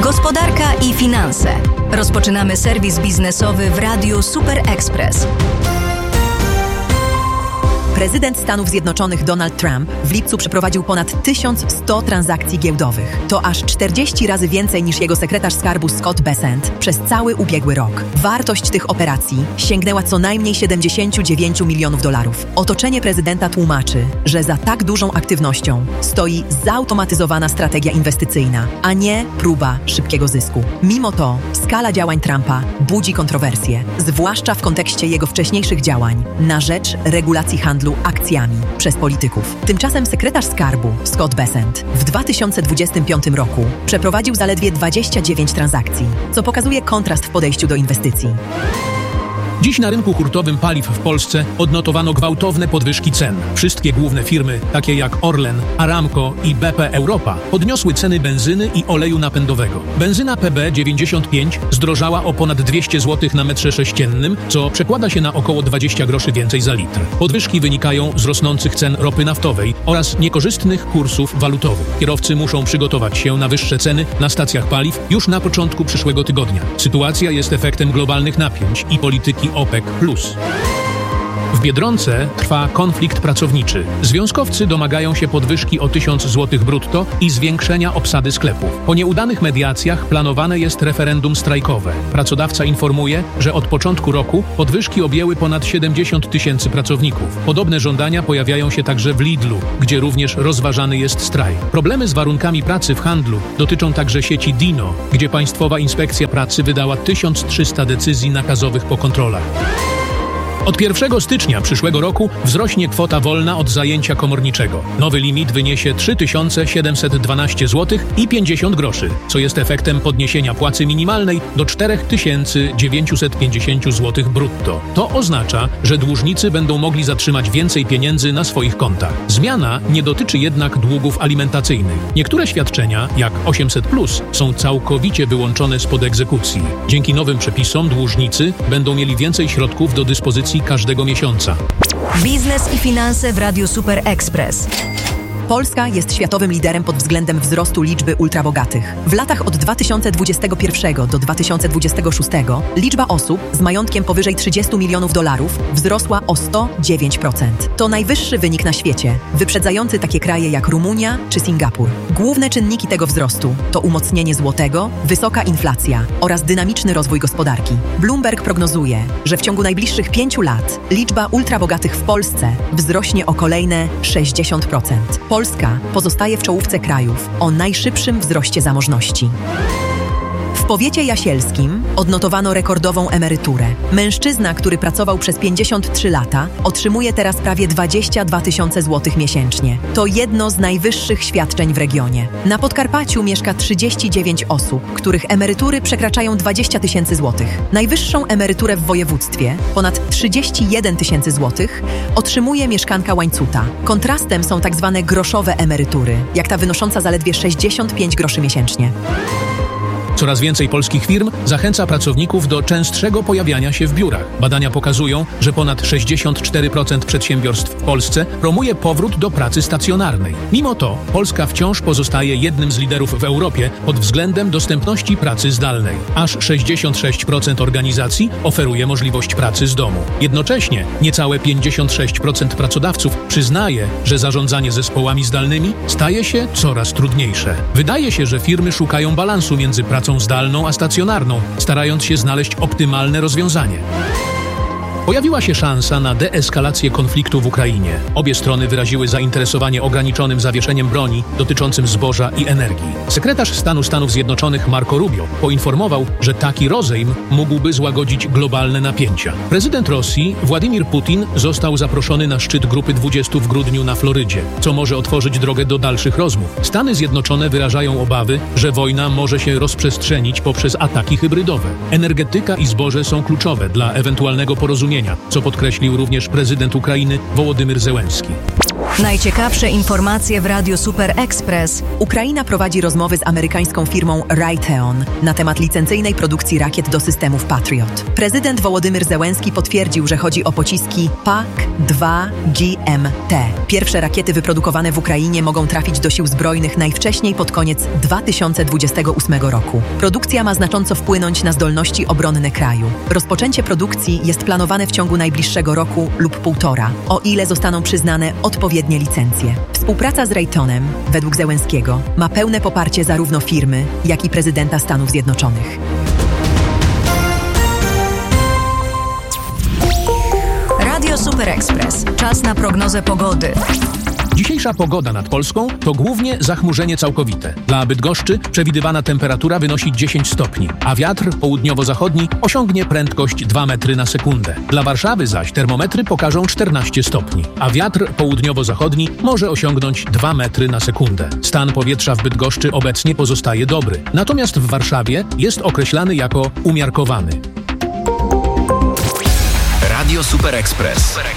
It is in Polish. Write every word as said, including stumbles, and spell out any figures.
Gospodarka i finanse. Rozpoczynamy serwis biznesowy w Radiu Super Express. Prezydent Stanów Zjednoczonych Donald Trump w lipcu przeprowadził ponad tysiąc sto transakcji giełdowych. To aż czterdzieści razy więcej niż jego sekretarz skarbu Scott Bessent przez cały ubiegły rok. Wartość tych operacji sięgnęła co najmniej siedemdziesiąt dziewięć milionów dolarów. Otoczenie prezydenta tłumaczy, że za tak dużą aktywnością stoi zautomatyzowana strategia inwestycyjna, a nie próba szybkiego zysku. Mimo to skala działań Trumpa budzi kontrowersje, zwłaszcza w kontekście jego wcześniejszych działań na rzecz regulacji handlu akcjami przez polityków. Tymczasem sekretarz skarbu Scott Bessent w dwa tysiące dwudziestym piątym roku przeprowadził zaledwie dwadzieścia dziewięć transakcji, co pokazuje kontrast w podejściu do inwestycji. Dziś na rynku hurtowym paliw w Polsce odnotowano gwałtowne podwyżki cen. Wszystkie główne firmy, takie jak Orlen, Aramco i B P Europa, podniosły ceny benzyny i oleju napędowego. Benzyna P B dziewięćdziesiąt pięć zdrożała o ponad dwieście złotych na metrze sześciennym, co przekłada się na około dwadzieścia groszy więcej za litr. Podwyżki wynikają z rosnących cen ropy naftowej oraz niekorzystnych kursów walutowych. Kierowcy muszą przygotować się na wyższe ceny na stacjach paliw już na początku przyszłego tygodnia. Sytuacja jest efektem globalnych napięć i polityki OPEC plus. W Biedronce trwa konflikt pracowniczy. Związkowcy domagają się podwyżki o tysiąc złotych brutto i zwiększenia obsady sklepów. Po nieudanych mediacjach planowane jest referendum strajkowe. Pracodawca informuje, że od początku roku podwyżki objęły ponad siedemdziesiąt tysięcy pracowników. Podobne żądania pojawiają się także w Lidlu, gdzie również rozważany jest strajk. Problemy z warunkami pracy w handlu dotyczą także sieci Dino, gdzie Państwowa Inspekcja Pracy wydała tysiąc trzysta decyzji nakazowych po kontrolach. Od pierwszego stycznia przyszłego roku wzrośnie kwota wolna od zajęcia komorniczego. Nowy limit wyniesie trzy tysiące siedemset dwanaście złotych i pięćdziesiąt groszy, co jest efektem podniesienia płacy minimalnej do cztery tysiące dziewięćset pięćdziesiąt złotych brutto. To oznacza, że dłużnicy będą mogli zatrzymać więcej pieniędzy na swoich kontach. Zmiana nie dotyczy jednak długów alimentacyjnych. Niektóre świadczenia, jak osiemset plus, są całkowicie wyłączone spod egzekucji. Dzięki nowym przepisom dłużnicy będą mieli więcej środków do dyspozycji każdego miesiąca. Biznes i finanse w Radiu Super Express. Polska jest światowym liderem pod względem wzrostu liczby ultrabogatych. W latach od dwa tysiące dwudziestego pierwszego do dwa tysiące dwudziestego szóstego liczba osób z majątkiem powyżej trzydziestu milionów dolarów wzrosła o sto dziewięć procent. To najwyższy wynik na świecie, wyprzedzający takie kraje jak Rumunia czy Singapur. Główne czynniki tego wzrostu to umocnienie złotego, wysoka inflacja oraz dynamiczny rozwój gospodarki. Bloomberg prognozuje, że w ciągu najbliższych pięciu lat liczba ultrabogatych w Polsce wzrośnie o kolejne sześćdziesiąt procent. Polska pozostaje w czołówce krajów o najszybszym wzroście zamożności. W powiecie jasielskim odnotowano rekordową emeryturę. Mężczyzna, który pracował przez pięćdziesiąt trzy lata, otrzymuje teraz prawie dwadzieścia dwa tysiące złotych miesięcznie. To jedno z najwyższych świadczeń w regionie. Na Podkarpaciu mieszka trzydzieści dziewięć osób, których emerytury przekraczają dwadzieścia tysięcy złotych. Najwyższą emeryturę w województwie, ponad trzydzieści jeden tysięcy złotych, otrzymuje mieszkanka Łańcuta. Kontrastem są tak zwane groszowe emerytury, jak ta wynosząca zaledwie sześćdziesiąt pięć groszy miesięcznie. Coraz więcej polskich firm zachęca pracowników do częstszego pojawiania się w biurach. Badania pokazują, że ponad sześćdziesiąt cztery procent przedsiębiorstw w Polsce promuje powrót do pracy stacjonarnej. Mimo to Polska wciąż pozostaje jednym z liderów w Europie pod względem dostępności pracy zdalnej. Aż sześćdziesiąt sześć procent organizacji oferuje możliwość pracy z domu. Jednocześnie niecałe pięćdziesiąt sześć procent pracodawców przyznaje, że zarządzanie zespołami zdalnymi staje się coraz trudniejsze. Wydaje się, że firmy szukają balansu między pracą zdalną a stacjonarną, starając się znaleźć optymalne rozwiązanie. Pojawiła się szansa na deeskalację konfliktu w Ukrainie. Obie strony wyraziły zainteresowanie ograniczonym zawieszeniem broni dotyczącym zboża i energii. Sekretarz stanu Stanów Zjednoczonych Marco Rubio poinformował, że taki rozejm mógłby złagodzić globalne napięcia. Prezydent Rosji Władimir Putin został zaproszony na szczyt Grupy dwudziestu w grudniu na Florydzie, co może otworzyć drogę do dalszych rozmów. Stany Zjednoczone wyrażają obawy, że wojna może się rozprzestrzenić poprzez ataki hybrydowe. Energetyka i zboże są kluczowe dla ewentualnego porozumienia, co podkreślił również prezydent Ukrainy Wołodymyr Zełenski. Najciekawsze informacje w Radiu Super Express. Ukraina prowadzi rozmowy z amerykańską firmą Raytheon na temat licencyjnej produkcji rakiet do systemów Patriot. Prezydent Wołodymyr Zełenski potwierdził, że chodzi o pociski P A K dwa G M T. Pierwsze rakiety wyprodukowane w Ukrainie mogą trafić do sił zbrojnych najwcześniej pod koniec dwa tysiące dwudziestego ósmego roku. Produkcja ma znacząco wpłynąć na zdolności obronne kraju. Rozpoczęcie produkcji jest planowane w ciągu najbliższego roku lub półtora, o ile zostaną przyznane odpowiednie licencje. Współpraca z Raytheonem, według Zełenskiego, ma pełne poparcie zarówno firmy, jak i prezydenta Stanów Zjednoczonych. Radio Super Express. Czas na prognozę pogody. Dzisiejsza pogoda nad Polską to głównie zachmurzenie całkowite. Dla Bydgoszczy przewidywana temperatura wynosi dziesięć stopni, a wiatr południowo-zachodni osiągnie prędkość dwa metry na sekundę. Dla Warszawy zaś termometry pokażą czternaście stopni, a wiatr południowo-zachodni może osiągnąć dwa metry na sekundę. Stan powietrza w Bydgoszczy obecnie pozostaje dobry, natomiast w Warszawie jest określany jako umiarkowany. Radio Super Express.